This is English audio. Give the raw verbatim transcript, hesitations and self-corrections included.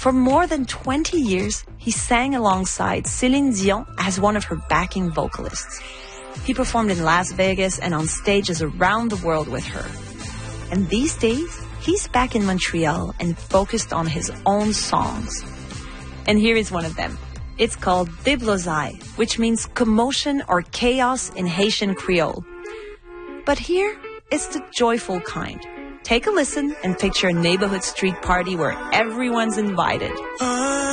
For more than twenty years, he sang alongside Céline Dion as one of her backing vocalists. He performed in Las Vegas and on stages around the world with her. And these days, he's back in Montreal and focused on his own songs. And here is one of them. It's called Déblossaille, which means commotion or chaos in Haitian Creole. But here, it's the joyful kind. Take a listen and picture a neighborhood street party where everyone's invited.